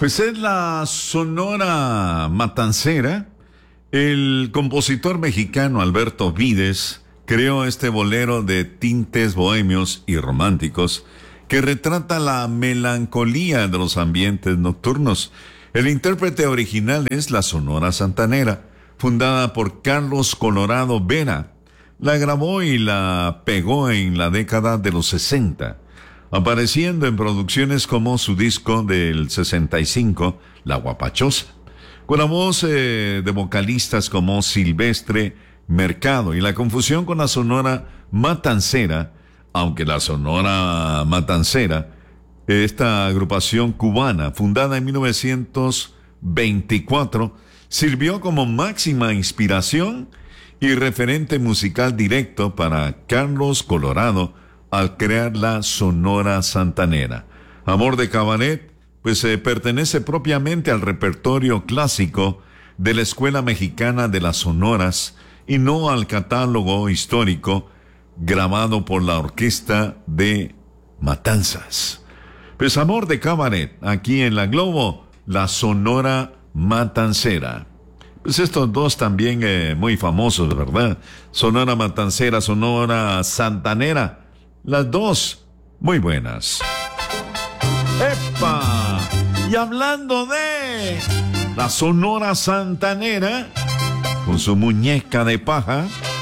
Pues es la Sonora Matancera. El compositor mexicano Alberto Vides creó este bolero de tintes bohemios y románticos que retrata la melancolía de los ambientes nocturnos. El intérprete original es la Sonora Santanera, fundada por Carlos Colorado Vera. La grabó y la pegó en la década de los 60, apareciendo en producciones como su disco del 65, La Guapachosa, con la voz de vocalistas como Silvestre Mercado, y la confusión con la Sonora Matancera, aunque la Sonora Matancera, esta agrupación cubana, fundada en 1924, sirvió como máxima inspiración y referente musical directo para Carlos Colorado al crear la Sonora Santanera. Amor de Cabaret, pues pertenece propiamente al repertorio clásico de la Escuela Mexicana de las Sonoras y no al catálogo histórico grabado por la Orquesta de Matanzas. Pues Amor de Cabaret, aquí en la Globo, la Sonora Matancera. Pues estos dos también muy famosos, ¿verdad? Sonora Matancera, Sonora Santanera. Las dos muy buenas. ¡Epa! Y hablando de la Sonora Santanera, con su muñeca de paja,